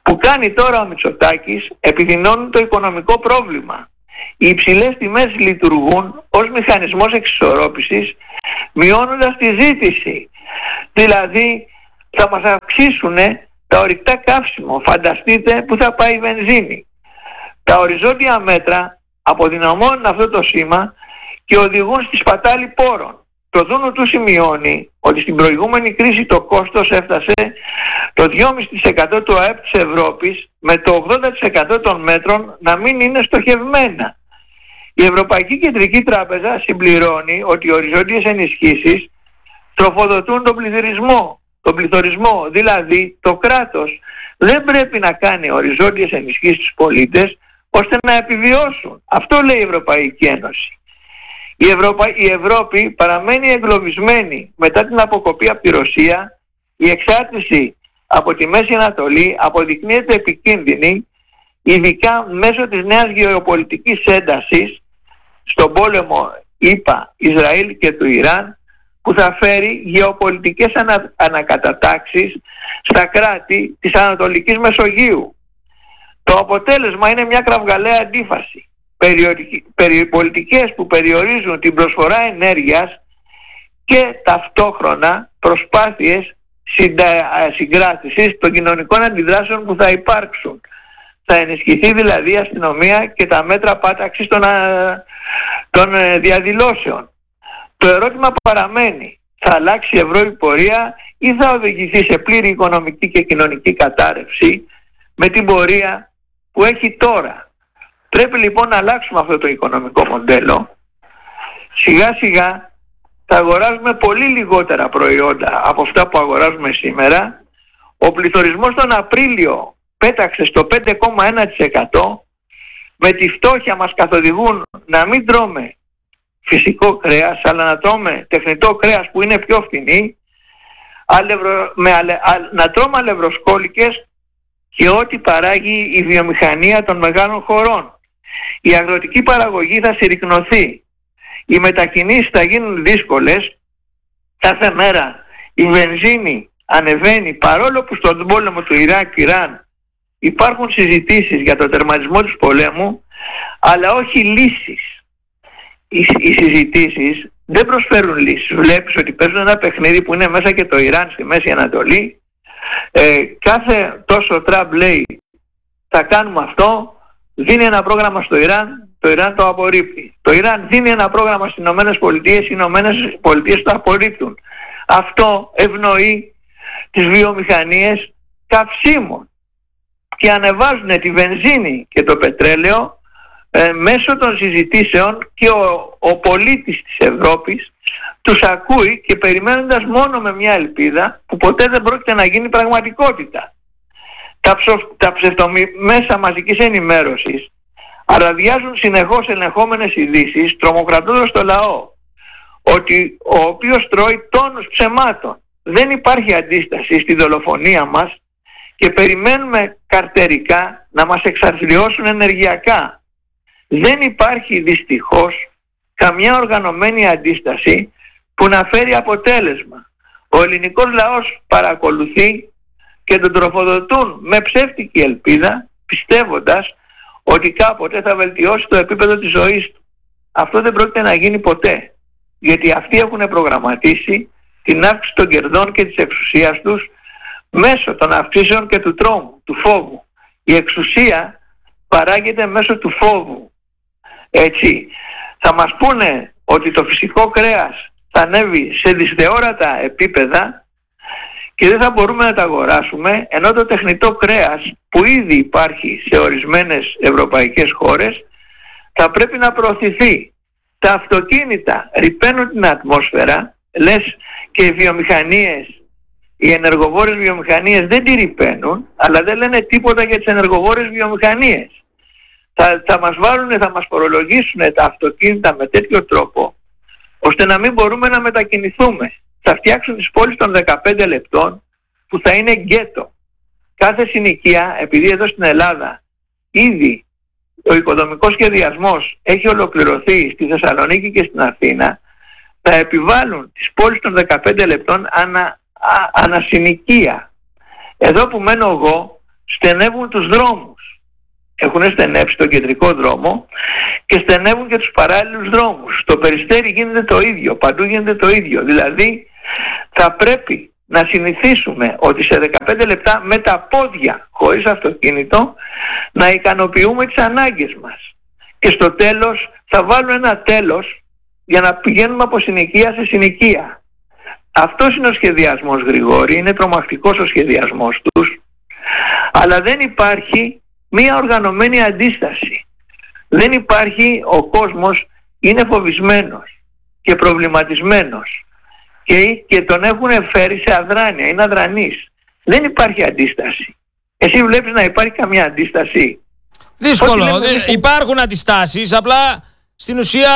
C: που κάνει τώρα ο Μητσοτάκης επιδεινώνουν το οικονομικό πρόβλημα. Οι υψηλές τιμές λειτουργούν ως μηχανισμός εξισορρόπησης, μειώνοντας τη ζήτηση. Δηλαδή θα μας αυξήσουν τα ορυκτά καύσιμο. Φανταστείτε που θα πάει η βενζίνη. Τα οριζόντια μέτρα αποδυναμώνουν αυτό το σήμα και οδηγούν στη σπατάλη πόρων. Το Δούνου του σημειώνει ότι στην προηγούμενη κρίση το κόστος έφτασε το 2,5% του ΑΕΠ της Ευρώπης, με το 80% των μέτρων να μην είναι στοχευμένα. Η Ευρωπαϊκή Κεντρική Τράπεζα συμπληρώνει ότι οι οριζόντιες ενισχύσεις τροφοδοτούν τον πληθωρισμό, δηλαδή το κράτος δεν πρέπει να κάνει οριζόντιες ενισχύσεις στους πολίτες ώστε να επιβιώσουν. Αυτό λέει η Ευρωπαϊκή Ένωση. Η Ευρώπη παραμένει εγκλωβισμένη μετά την αποκοπή από τη Ρωσία. Η εξάρτηση από τη Μέση Ανατολή αποδεικνύεται επικίνδυνη, ειδικά μέσω της νέας γεωπολιτικής έντασης στον πόλεμο ΗΠΑ, Ισραήλ και του Ιράν, που θα φέρει γεωπολιτικές ανακατατάξεις στα κράτη της Ανατολικής Μεσογείου. Το αποτέλεσμα είναι μια κραυγαλαία αντίφαση. Πολιτικές που περιορίζουν την προσφορά ενέργειας και ταυτόχρονα προσπάθειες συγκράτησης των κοινωνικών αντιδράσεων που θα υπάρξουν. Θα ενισχυθεί δηλαδή η αστυνομία και τα μέτρα πάταξης των διαδηλώσεων. Το ερώτημα παραμένει: θα αλλάξει η ευρώ η πορεία ή θα οδηγηθεί σε πλήρη οικονομική και κοινωνική κατάρρευση με την πορεία που έχει τώρα? Πρέπει λοιπόν να αλλάξουμε αυτό το οικονομικό μοντέλο. Σιγά σιγά θα αγοράζουμε πολύ λιγότερα προϊόντα από αυτά που αγοράζουμε σήμερα. Ο πληθωρισμός τον Απρίλιο πέταξε στο 5,1%. Με τη φτώχεια μας καθοδηγούν να μην τρώμε φυσικό κρέας, αλλά να τρώμε τεχνητό κρέας που είναι πιο φθηνή, να τρώμε αλευροσκόλικες και ό,τι παράγει η βιομηχανία των μεγάλων χωρών. Η αγροτική παραγωγή θα συρρικνωθεί. Οι μετακινήσεις θα γίνουν δύσκολες. Κάθε μέρα η βενζίνη ανεβαίνει, παρόλο που στον πόλεμο του Ιράκ-Ιράν υπάρχουν συζητήσεις για τον τερματισμό του πολέμου, αλλά όχι λύσεις. Οι συζητήσεις δεν προσφέρουν λύσεις. Βλέπεις ότι παίζουν ένα παιχνίδι που είναι μέσα και το Ιράν στη Μέση Ανατολή. Κάθε τόσο ο Τραμπ λέει θα κάνουμε αυτό, δίνει ένα πρόγραμμα στο Ιράν, το Ιράν το απορρίπτει. Το Ιράν δίνει ένα πρόγραμμα στις Ηνωμένες Πολιτείες, οι Ηνωμένες Πολιτείες το απορρίπτουν. Αυτό ευνοεί τις βιομηχανίες καυσίμων και ανεβάζουν τη βενζίνη και το πετρέλαιο μέσω των συζητήσεων, και ο πολίτης της Ευρώπης τους ακούει και περιμένοντας μόνο με μια ελπίδα που ποτέ δεν πρόκειται να γίνει πραγματικότητα. Τα μέσα μαζικής ενημέρωσης αραδιάζουν συνεχώς ελεγχόμενες ειδήσεις, τρομοκρατώντας το λαό, ο οποίος τρώει τόνους ψεμάτων. Δεν υπάρχει αντίσταση στη δολοφονία μας και περιμένουμε καρτερικά να μας εξαθλιώσουν ενεργειακά. Δεν υπάρχει δυστυχώς καμιά οργανωμένη αντίσταση που να φέρει αποτέλεσμα. Ο ελληνικός λαός παρακολουθεί και τον τροφοδοτούν με ψεύτικη ελπίδα, πιστεύοντας ότι κάποτε θα βελτιώσει το επίπεδο της ζωής του. Αυτό δεν πρόκειται να γίνει ποτέ, γιατί αυτοί έχουν προγραμματίσει την αύξηση των κερδών και της εξουσίας τους μέσω των αυξήσεων και του τρόμου, του φόβου. Η εξουσία παράγεται μέσω του φόβου. Έτσι, θα μας πούνε ότι το φυσικό κρέας θα ανέβει σε δυσθεώρατα επίπεδα και δεν θα μπορούμε να τα αγοράσουμε, ενώ το τεχνητό κρέας που ήδη υπάρχει σε ορισμένες ευρωπαϊκές χώρες θα πρέπει να προωθηθεί. Τα αυτοκίνητα ρυπαίνουν την ατμόσφαιρα, λες, και οι βιομηχανίες, οι ενεργοβόρες βιομηχανίες δεν τη ρυπαίνουν, αλλά δεν λένε τίποτα για τις ενεργοβόρες βιομηχανίες. Θα μας βάλουν, θα μας φορολογήσουν τα αυτοκίνητα με τέτοιο τρόπο ώστε να μην μπορούμε να μετακινηθούμε. Θα φτιάξουν τις πόλεις των 15 λεπτών που θα είναι γκέτο. Κάθε συνοικία, επειδή εδώ στην Ελλάδα ήδη ο οικοδομικός σχεδιασμός έχει ολοκληρωθεί στη Θεσσαλονίκη και στην Αθήνα, θα επιβάλλουν τις πόλεις των 15 λεπτών ανασυνοικία. Εδώ που μένω εγώ, στενεύουν τους δρόμους. Έχουν στενέψει τον κεντρικό δρόμο και στενεύουν και τους παράλληλους δρόμους. Στο Περιστέρι γίνεται το ίδιο, παντού γίνεται το ίδιο. Δηλαδή θα πρέπει να συνηθίσουμε ότι σε 15 λεπτά με τα πόδια, χωρίς αυτοκίνητο, να ικανοποιούμε τις ανάγκες μας. Και στο τέλος θα βάλουν ένα τέλος για να πηγαίνουμε από συνοικία σε συνοικία. Αυτός είναι ο σχεδιασμός, Γρηγόρη, είναι τρομακτικός ο σχεδιασμός τους, αλλά δεν υπάρχει μία οργανωμένη αντίσταση. Δεν υπάρχει, ο κόσμος είναι φοβισμένος και προβληματισμένος και τον έχουν φέρει σε αδράνεια, είναι αδρανής. Δεν υπάρχει αντίσταση. Εσύ βλέπεις να υπάρχει καμιά αντίσταση?
B: Δύσκολο. Υπάρχουν αντιστάσεις, απλά στην ουσία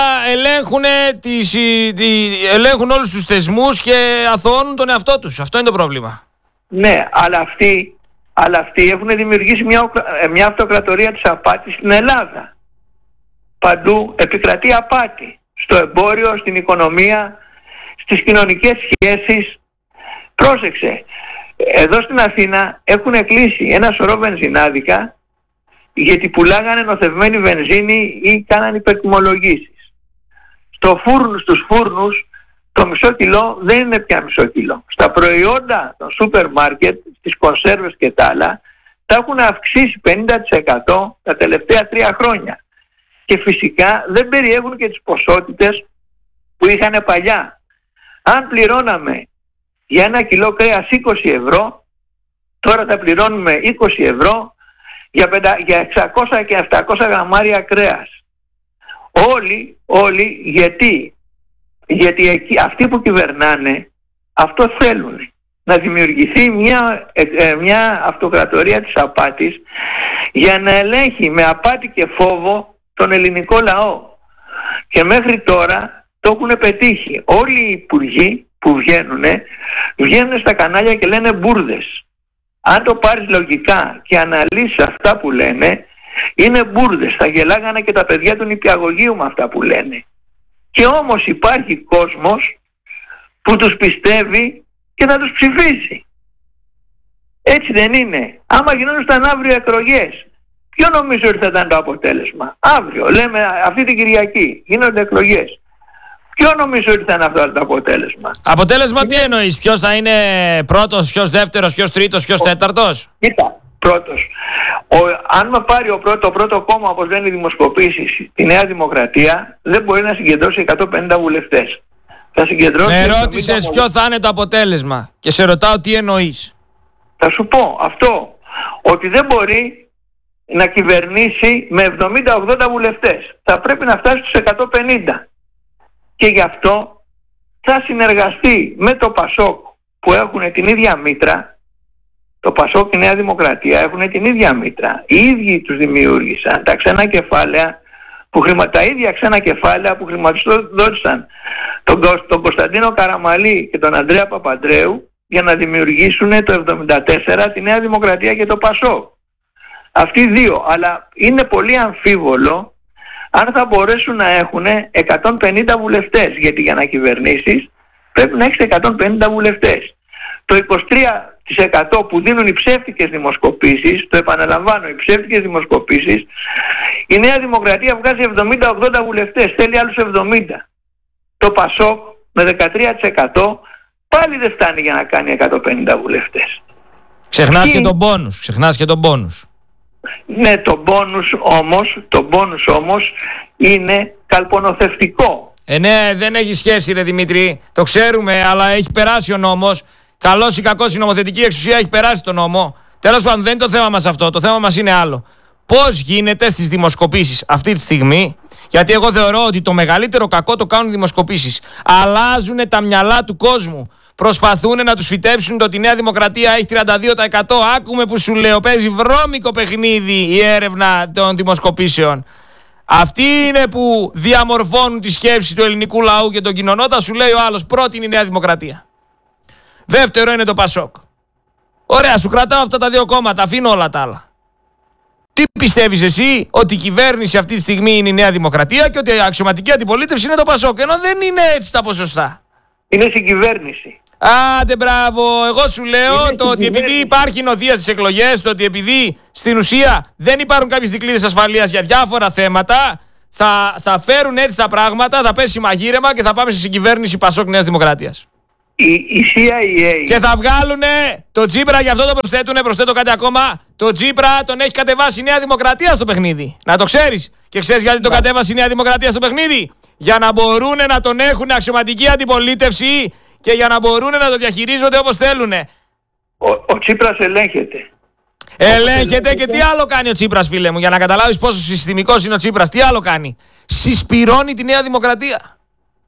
B: ελέγχουν όλους τους θεσμούς και αθωώνουν τον εαυτό τους. Αυτό είναι το πρόβλημα.
C: Ναι, αλλά αυτοί έχουν δημιουργήσει μια αυτοκρατορία της απάτης στην Ελλάδα. Παντού επικρατεί απάτη. Στο εμπόριο, στην οικονομία, στις κοινωνικές σχέσεις. Πρόσεξε, εδώ στην Αθήνα έχουν κλείσει ένα σωρό βενζινάδικα γιατί πουλάγανε νοθευμένη βενζίνη ή κάνανε υπερτιμολογήσεις. Στους φούρνους το μισό κιλό δεν είναι πια μισό κιλό. Στα προϊόντα των σούπερ μάρκετ, στις κονσέρβες και τα άλλα, τα έχουν αυξήσει 50% τα τελευταία 3 χρόνια. Και φυσικά δεν περιέχουν και τις ποσότητες που είχαν παλιά. Αν πληρώναμε για 1 κιλό κρέας 20 ευρώ, τώρα θα πληρώνουμε 20 ευρώ για 600 και 700 γραμμάρια κρέας. Όλοι γιατί αυτοί που κυβερνάνε αυτό θέλουν. Να δημιουργηθεί μια αυτοκρατορία της απάτης για να ελέγχει με απάτη και φόβο τον ελληνικό λαό. Και μέχρι τώρα το έχουν πετύχει. Όλοι οι υπουργοί που βγαίνουν στα κανάλια και λένε μπουρδες. Αν το πάρεις λογικά και αναλύσεις αυτά που λένε, είναι μπουρδες. Θα γελάγανε και τα παιδιά του νηπιαγωγείου με αυτά που λένε. Και όμως υπάρχει κόσμος που τους πιστεύει και θα τους ψηφίσει. Έτσι δεν είναι? Άμα γινόντουσαν αύριο εκλογές, ποιο νομίζω ότι θα ήταν το αποτέλεσμα? Αύριο, λέμε αυτή την Κυριακή, γίνονται εκλογές. Ποιο νομίζω ότι θα είναι αυτό το αποτέλεσμα?
B: Αποτέλεσμα τι εννοείς? Ποιος θα είναι πρώτος, ποιος δεύτερος, ποιος τρίτος, ποιος τέταρτος?
C: Κοίτα, πρώτος. Αν με πάρει το πρώτο κόμμα, όπως λένε οι δημοσκοπήσεις, τη Νέα Δημοκρατία, δεν μπορεί να συγκεντρώσει 150 βουλευτές. Θα συγκεντρώσει...
B: Με ρώτησες ποιο θα είναι το αποτέλεσμα και σε ρωτάω τι εννοείς.
C: Θα σου πω αυτό, ότι δεν μπορεί να κυβερνήσει με 70-80 βουλευτές. Θα πρέπει να φτάσει στους 150. Και γι' αυτό θα συνεργαστεί με το Πασόκ που έχουν την ίδια μήτρα. Το Πασόκ και η Νέα Δημοκρατία έχουν την ίδια μήτρα. Οι ίδιοι τους δημιούργησαν τα ίδια ξένα κεφάλαια που χρηματοδότησαν τον Κωνσταντίνο Καραμαλή και τον Ανδρέα Παπαντρέου για να δημιουργήσουν το 1974 τη Νέα Δημοκρατία και το Πασόκ. Αυτοί οι δύο. Αλλά είναι πολύ αμφίβολο αν θα μπορέσουν να έχουν 150 βουλευτές. Γιατί για να κυβερνήσεις πρέπει να έχεις 150 βουλευτές. Το 23% που δίνουν οι ψεύτικες δημοσκοπήσεις, το επαναλαμβάνω, οι ψεύτικες δημοσκοπήσεις, η Νέα Δημοκρατία βγάζει 70-80 βουλευτές, θέλει άλλους 70. Το Πασόκ με 13% πάλι δεν φτάνει για να κάνει 150 βουλευτές.
B: Ξεχνάς και τον πόνους.
C: Ναι, το μπόνους όμως είναι καλπονοθευτικό.
B: Ναι, δεν έχει σχέση ρε Δημήτρη, το ξέρουμε, αλλά έχει περάσει ο νόμος. Καλός ή κακός η νομοθετική εξουσία έχει περάσει τον νόμο. Τέλος πάντων, δεν είναι το θέμα μας αυτό, το θέμα μας είναι άλλο. Πώς γίνεται στις δημοσκοπήσεις αυτή τη στιγμή, γιατί εγώ θεωρώ ότι το μεγαλύτερο κακό το κάνουν οι δημοσκοπήσεις. Αλλάζουν τα μυαλά του κόσμου. Προσπαθούν να τους φυτέψουν το ότι η Νέα Δημοκρατία έχει 32%. Άκουμε που σου λέω, παίζει βρώμικο παιχνίδι η έρευνα των δημοσκοπήσεων. Αυτοί είναι που διαμορφώνουν τη σκέψη του ελληνικού λαού και των κοινωνών. Θα σου λέει ο άλλος, πρώτη είναι η Νέα Δημοκρατία. Δεύτερο είναι το Πασόκ. Ωραία, σου κρατάω αυτά τα δύο κόμματα, αφήνω όλα τα άλλα. Τι πιστεύεις εσύ? Ότι η κυβέρνηση αυτή τη στιγμή είναι η Νέα Δημοκρατία και ότι η αξιωματική αντιπολίτευση είναι το Πασόκ? Ενώ δεν είναι έτσι τα ποσοστά.
C: Είναι συγκυβέρνηση.
B: Άντε μπράβο, εγώ σου λέω το ότι επειδή υπάρχει νοθεία στις εκλογές, το ότι επειδή στην ουσία δεν υπάρχουν κάποιες δικλείδες ασφαλείας για διάφορα θέματα, θα φέρουν έτσι τα πράγματα, θα πέσει μαγείρεμα και θα πάμε στη συγκυβέρνηση Πασόκ Νέας Δημοκρατίας.
C: Η CIA...
B: Και θα βγάλουνε το Τσίπρα, γι' αυτό το προσθέτω κάτι ακόμα. Το Τσίπρα τον έχει κατεβάσει η Νέα Δημοκρατία στο παιχνίδι. Να το ξέρεις. Και ξέρεις γιατί το κατέβασε η Νέα Δημοκρατία στο παιχνίδι? Για να μπορούν να τον έχουν αξιωματική αντιπολίτευση και για να μπορούν να το διαχειρίζονται όπως θέλουν.
C: Ο Τσίπρας ελέγχεται.
B: Ελέγχεται και τι άλλο κάνει ο Τσίπρας, φίλε μου, για να καταλάβεις πόσο συστημικός είναι ο Τσίπρας. Τι άλλο κάνει? Συσπυρώνει τη Νέα Δημοκρατία.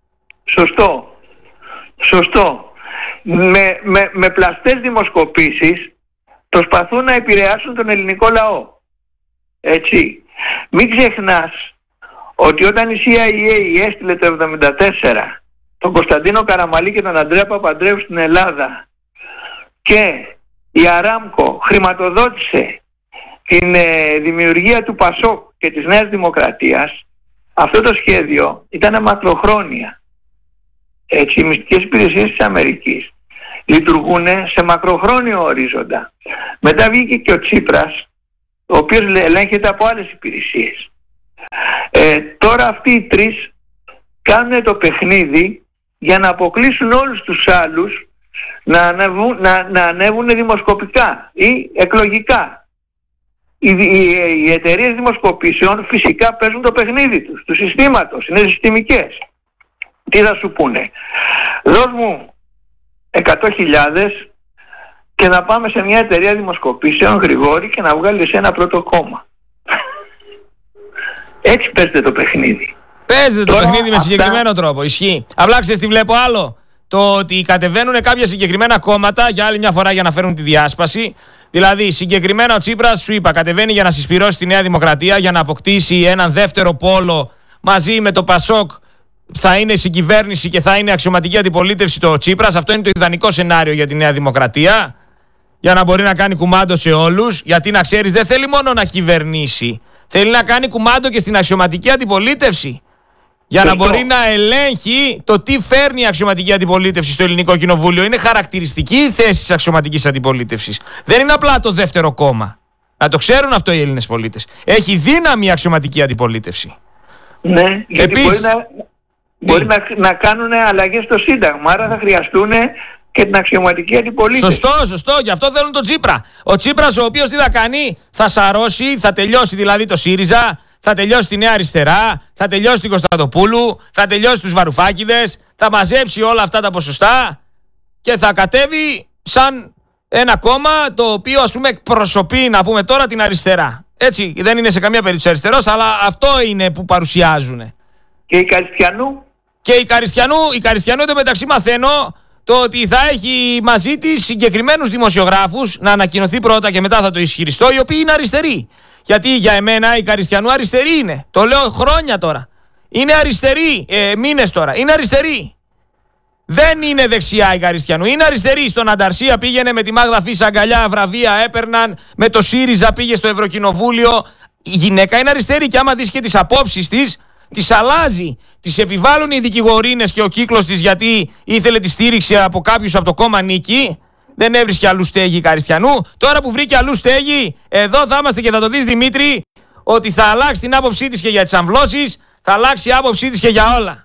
C: Σωστό. Με πλαστές δημοσκοπήσεις προσπαθούν να επηρεάσουν τον ελληνικό λαό. Έτσι. Μην ξεχνάς ότι όταν η CIA έστειλε το 1974 τον Κωνσταντίνο Καραμαλή και τον Ανδρέα Παπαντρέου στην Ελλάδα και η Αράμκο χρηματοδότησε την δημιουργία του Πασόκ και της Νέας Δημοκρατίας, αυτό το σχέδιο ήταν μακροχρόνια. Έτσι, οι μυστικές υπηρεσίες της Αμερικής λειτουργούν σε μακροχρόνιο ορίζοντα. Μετά βγήκε και ο Τσίπρας, ο οποίος ελέγχεται από άλλες υπηρεσίες. Τώρα αυτοί οι τρεις κάνουν το παιχνίδι για να αποκλείσουν όλους τους άλλους να ανέβουν δημοσκοπικά ή εκλογικά. Οι εταιρείες δημοσκοπήσεων φυσικά παίζουν το παιχνίδι τους, του συστήματος, είναι συστημικές. Τι θα σου πούνε? Δώσ' μου 100.000 και να πάμε σε μια εταιρεία δημοσκοπήσεων γρηγόρη και να βγάλεις ένα πρώτο κόμμα. Έτσι παίζεται το παιχνίδι.
B: Παίζεται το παιχνίδι με συγκεκριμένο τρόπο. Ισχύει. Απλά ξέρεις τι βλέπω άλλο? Το ότι κατεβαίνουν κάποια συγκεκριμένα κόμματα για άλλη μια φορά για να φέρουν τη διάσπαση. Δηλαδή, συγκεκριμένα ο Τσίπρας, σου είπα, κατεβαίνει για να συσπυρώσει τη Νέα Δημοκρατία, για να αποκτήσει έναν δεύτερο πόλο μαζί με το Πασόκ. Θα είναι συγκυβέρνηση και θα είναι αξιωματική αντιπολίτευση το Τσίπρας. Αυτό είναι το ιδανικό σενάριο για τη Νέα Δημοκρατία. Για να μπορεί να κάνει κουμάντο σε όλους. Γιατί να ξέρεις, δεν θέλει μόνο να κυβερνήσει. Θέλει να κάνει κουμάντο και στην αξιωματική αντιπολίτευση. Για να μπορεί να ελέγχει το τι φέρνει η αξιωματική αντιπολίτευση στο Ελληνικό Κοινοβούλιο. Είναι χαρακτηριστική η θέση της αξιωματικής αντιπολίτευσης. Δεν είναι απλά το δεύτερο κόμμα. Να το ξέρουν αυτό οι Έλληνες πολίτες. Έχει δύναμη η αξιωματική αντιπολίτευση.
C: Ναι, γιατί μπορεί να κάνουν αλλαγές στο Σύνταγμα, άρα θα χρειαστούν και την αξιωματική αντιπολίτευση.
B: Σωστό, γι' αυτό θέλουν τον Τσίπρα. Ο Τσίπρας, ο οποίος τι θα κάνει? Θα σαρώσει, θα τελειώσει δηλαδή το ΣΥΡΙΖΑ, θα τελειώσει τη Νέα Αριστερά, θα τελειώσει την Κωνσταντοπούλου, θα τελειώσει τους Βαρουφάκηδες, θα μαζέψει όλα αυτά τα ποσοστά και θα κατέβει σαν ένα κόμμα το οποίο, ας πούμε, εκπροσωπεί, να πούμε τώρα, την αριστερά. Έτσι, δεν είναι σε καμία περίπτωση αριστερός, αλλά αυτό είναι που παρουσιάζουν.
C: Και η Καριστιανού?
B: Και η Καριστιανού μεταξύ μαθαίνω το ότι θα έχει μαζί της συγκεκριμένους δημοσιογράφους, να ανακοινωθεί πρώτα και μετά θα το ισχυριστώ, οι οποίοι είναι αριστεροί. Γιατί για εμένα η Καριστιανού αριστερή είναι. Το λέω χρόνια τώρα. Είναι αριστερή, μήνες τώρα. Είναι αριστερή. Δεν είναι δεξιά η Καριστιανού. Είναι αριστερή. Στον Ανταρσία πήγαινε με τη Μάγδα Φύσα αγκαλιά, βραβεία έπαιρναν. Με το ΣΥΡΙΖΑ πήγε στο Ευρωκοινοβούλιο. Η γυναίκα είναι αριστερή και άμα δεις και τις απόψεις της, τις αλλάζει. Τις επιβάλλουν οι δικηγορίνες και ο κύκλος της γιατί ήθελε τη στήριξη από κάποιους από το κόμμα Νίκη. Δεν έβρισκε αλλού στέγη η Καριστιανού. Τώρα που βρήκε αλλού στέγη, εδώ θα είμαστε και θα το δεις, Δημήτρη, ότι θα αλλάξει την άποψή της και για τις αμβλώσεις, θα αλλάξει η άποψή της και για όλα.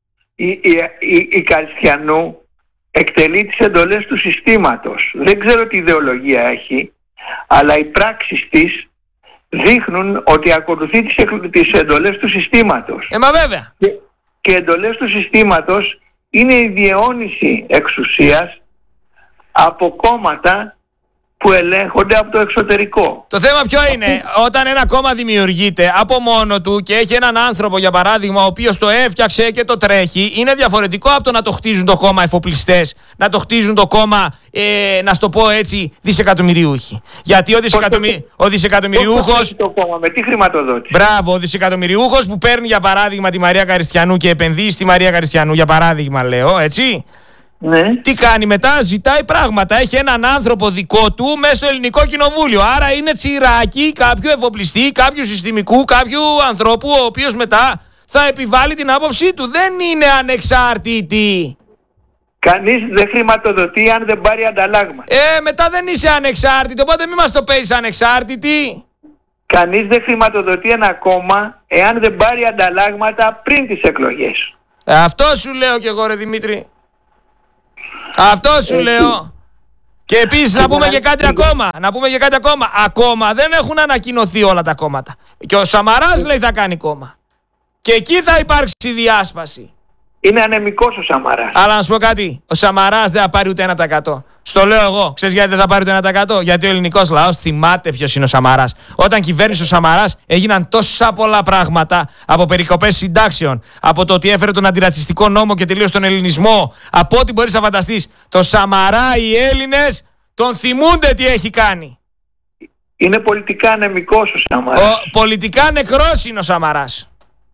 C: Η Καριστιανού εκτελεί τις εντολές του συστήματος. Δεν ξέρω τι ιδεολογία έχει, αλλά οι πράξεις της δείχνουν ότι ακολουθεί τις εντολές του συστήματος.
B: Μα βέβαια.
C: Και εντολές του συστήματος είναι η διαιώνιση εξουσίας από κόμματα που ελέγχονται από το εξωτερικό.
B: Το θέμα ποιο είναι? Όταν ένα κόμμα δημιουργείται από μόνο του και έχει έναν άνθρωπο, για παράδειγμα, ο οποίος το έφτιαξε και το τρέχει, είναι διαφορετικό από το να το χτίζουν το κόμμα εφοπλιστές, να το χτίζουν το κόμμα, να στο πω έτσι, δισεκατομμυριούχοι. Γιατί ο δισεκατομμυριούχος...
C: Το κόμμα, με τι χρηματοδότηση?
B: Μπράβο, ο δισεκατομμυριούχος που παίρνει, για παράδειγμα, τη Μαρία Καριστιανού και επενδύει στη Μαρία Καριστιανού, για παράδειγμα λέω, έτσι...
C: Ναι.
B: Τι κάνει μετά? Ζητάει πράγματα. Έχει έναν άνθρωπο δικό του μέσα στο Ελληνικό Κοινοβούλιο. Άρα είναι τσιράκι κάποιου εφοπλιστή, κάποιου συστημικού, κάποιου ανθρώπου, ο οποίος μετά θα επιβάλλει την άποψή του. Δεν είναι ανεξάρτητη.
C: Κανείς δεν χρηματοδοτεί αν δεν πάρει ανταλλάγματα.
B: Μετά δεν είσαι ανεξάρτητο, οπότε μην μας το παίζεις ανεξάρτητη.
C: Κανείς δεν χρηματοδοτεί ένα κόμμα εάν δεν πάρει ανταλλάγματα πριν τις εκλογές.
B: Αυτό σου λέω κι εγώ, ρε Δημήτρη. Αυτό σου λέω. Και επίσης να πούμε και κάτι ακόμα. Ακόμα δεν έχουν ανακοινωθεί όλα τα κόμματα. Και ο Σαμαράς λέει θα κάνει κόμμα. Και εκεί θα υπάρξει διάσπαση.
C: Είναι ανεμικός ο Σαμαράς.
B: Αλλά να σου πω κάτι. Ο Σαμαράς δεν θα πάρει ούτε 1%. Στο λέω εγώ. Ξέρεις γιατί δεν θα πάρει ούτε 1%? Γιατί ο ελληνικός λαός θυμάται ποιος είναι ο Σαμαράς. Όταν κυβέρνησε ο Σαμαράς έγιναν τόσα πολλά πράγματα. Από περικοπές συντάξεων, από το ότι έφερε τον αντιρατσιστικό νόμο και τελείωσε τον ελληνισμό. Από ό,τι μπορείς να φανταστείς. Το Σαμαρά οι Έλληνες τον θυμούνται τι έχει κάνει.
C: Είναι πολιτικά ανεμικός ο Σαμαράς.
B: Πολιτικά νεκρός είναι ο Σαμαράς.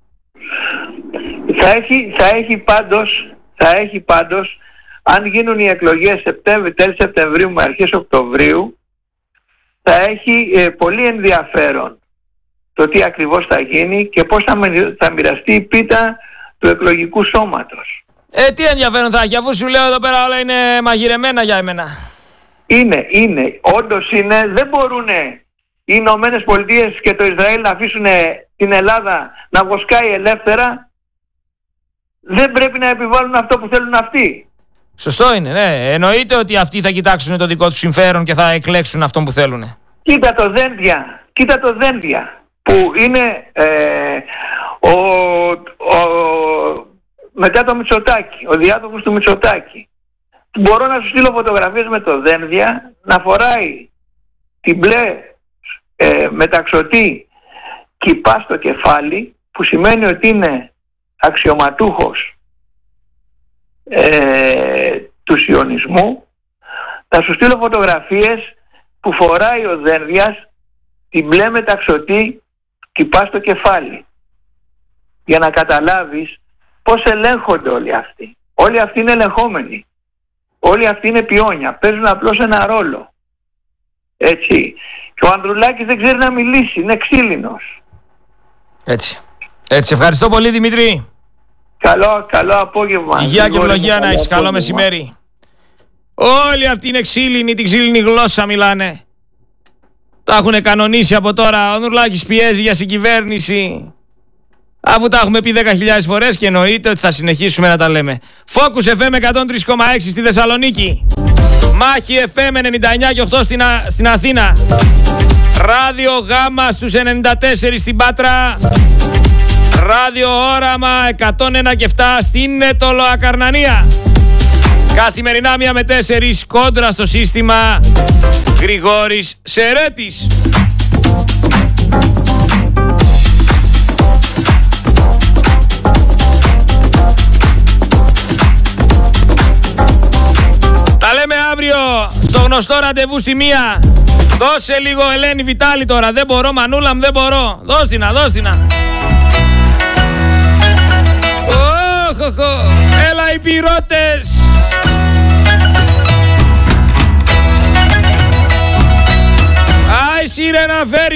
C: Θα έχει πάντως, αν γίνουν οι εκλογές τέλη Σεπτεμβρίου με αρχές Οκτωβρίου, θα έχει πολύ ενδιαφέρον το τι ακριβώς θα γίνει και πώς θα μοιραστεί η πίτα του εκλογικού σώματος.
B: Τι ενδιαφέρον θα έχει, αφού σου λέω εδώ πέρα όλα είναι μαγειρεμένα για εμένα.
C: Είναι, όντως είναι, δεν μπορούν οι Ηνωμένες Πολιτείες και το Ισραήλ να αφήσουν την Ελλάδα να βοσκάει ελεύθερα. Δεν πρέπει να επιβάλλουν αυτό που θέλουν αυτοί.
B: Σωστό είναι, ναι. Εννοείται ότι αυτοί θα κοιτάξουν το δικό τους συμφέρον και θα εκλέξουν αυτό που θέλουν.
C: Κοίτα το Δένδια που είναι μετά το Μητσοτάκη, ο διάδοχος του Μητσοτάκη. Μπορώ να σου στείλω φωτογραφίες με το Δένδια να φοράει την μπλε μεταξωτή κιπά στο κεφάλι, που σημαίνει ότι είναι αξιωματούχος του σιωνισμού. Θα σου στείλω φωτογραφίες που φοράει ο Δένδιας την μπλε μεταξωτή κιπά στο κεφάλι, για να καταλάβεις πώς ελέγχονται όλοι αυτοί. Όλοι αυτοί είναι ελεγχόμενοι. Όλοι αυτοί είναι πιόνια. Παίζουν απλώς ένα ρόλο. Έτσι. Και ο Ανδρουλάκης δεν ξέρει να μιλήσει. Είναι ξύλινος.
B: Έτσι. Ευχαριστώ πολύ, Δημήτρη.
C: Καλό απόγευμα.
B: Υγεία και ευλογία να έχεις. Καλό μεσημέρι. Όλοι αυτοί είναι ξύλινοι. Την ξύλινη γλώσσα μιλάνε. Τα έχουν κανονίσει από τώρα. Ο Ανδρουλάκης πιέζει για συγκυβέρνηση. Αφού τα έχουμε πει 10.000 φορές, και εννοείται ότι θα συνεχίσουμε να τα λέμε. Focus FM 103,6 στη Θεσσαλονίκη. Μάχη FM 99 και 8 στην Αθήνα. Ράδιο Γάμα στους 94 στην Πάτρα. Ράδιο Όραμα 101 και 7 στην Τολοακαρνανία. Καθημερινά 1 με 4 κόντρα στο σύστημα. Γρηγόρης Σερέτης. Τα λέμε αύριο στο γνωστό ραντεβού στη 1. Δώσε λίγο Ελένη Βιτάλη τώρα. Δεν μπορώ, μανούλα μου, δεν μπορώ. Δώσ' την. Έλα οι πυρώτες. Άι σιρένα φέρει.